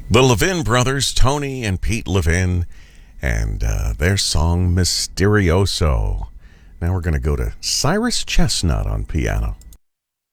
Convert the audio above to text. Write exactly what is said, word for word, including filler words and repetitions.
The Levin brothers, Tony and Pete Levin, and uh, their song Mysterioso. Now we're going to go to Cyrus Chestnut on piano.